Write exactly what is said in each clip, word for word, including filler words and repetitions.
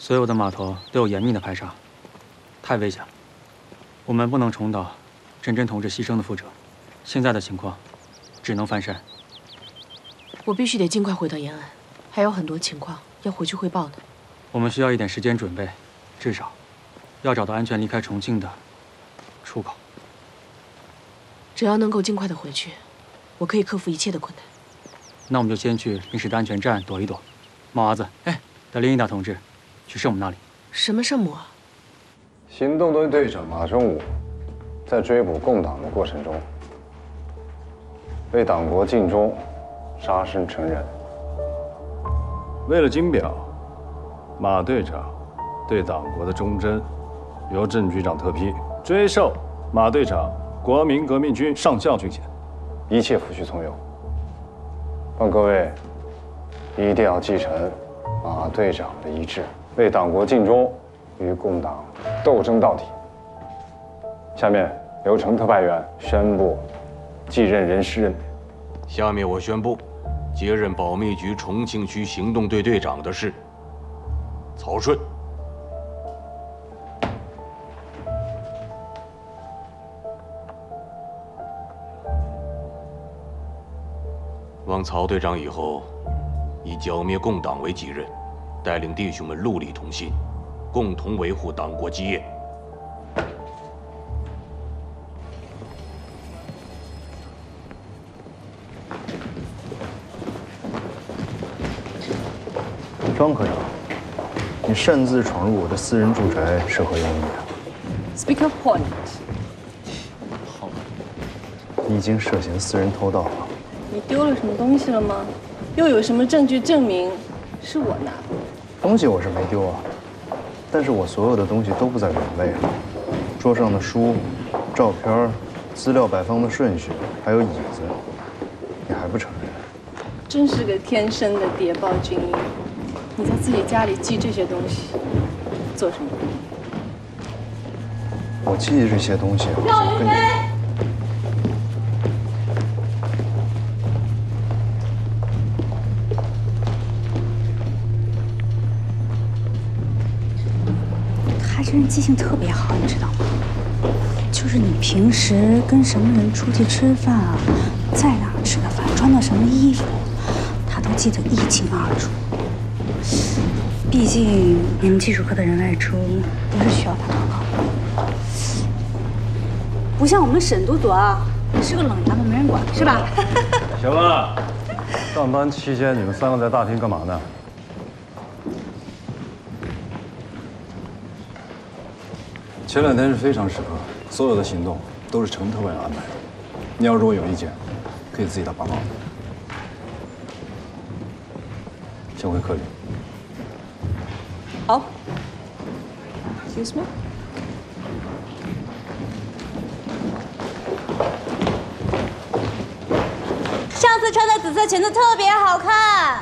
所有的码头都有严密的排查，太危险了。我们不能重蹈真真同志牺牲的覆辙。现在的情况，只能翻山。 我必须得尽快回到延安，还有很多情况要回去汇报呢。 我们需要一点时间准备，至少要找到安全离开重庆的出口。 只要能够尽快的回去，我可以克服一切的困难。 那我们就先去临时的安全站躲一躲。毛伢子，哎，带林一达同志去圣母那里。 什么圣母啊？ 行动队队长马忠武在追捕共党的过程中，为党国尽忠，杀身成仁。为了金表，马队长对党国的忠贞，由郑局长特批，追授马队长国民革命军上校军衔，一切抚恤从优。望各位一定要继承马队长的遗志，为党国尽忠，与共党斗争到底。下面由程特派员宣布继任人事任免。 下面我宣布，接任保密局重庆区行动队队长的是曹顺。望曹队长以后以剿灭共党为己任，带领弟兄们戮力同心，共同维护党国基业。 庄科长，你擅自闯入我的私人住宅，是何用意啊 ？Speak your point。 好，你已经涉嫌私人偷盗了。 你丢了什么东西了吗？又有什么证据证明是我拿的？ 东西我是没丢啊，但是我所有的东西都不在原位啊。桌上的书、照片、资料摆放的顺序，还有椅子，你还不承认？ 真是个天生的谍报精英。你在自己家里记这些东西，做什么？ 我记这些东西，好像跟你。 他这人记性特别好，你知道吗？就是你平时跟什么人出去吃饭啊，在哪儿吃的饭，穿的什么衣服，他都记得一清二楚。毕竟你们技术科的人外出不是需要他报告，不像我们沈督组啊，是个冷衙门没人管，是吧？ 行了，上班期间你们三个在大厅干嘛呢？前两天是非常时刻，所有的行动都是程特委安排的。你要如果有意见，可以自己打报告。先回科里。 好。Excuse me。 上次穿的紫色裙子特别好看。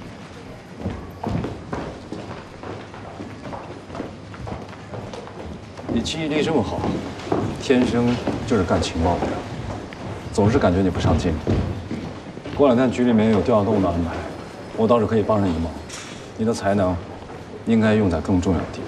你记忆力这么好，天生就是干情报的人，总是感觉你不上进。过两天局里面有调动的安排，我倒是可以帮上一忙。你的才能应该用在更重要的地方。